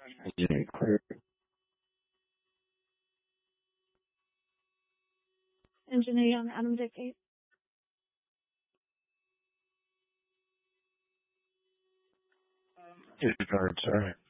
Engineering clear. Engineer Young, Adam Dick 8. Guard, sorry.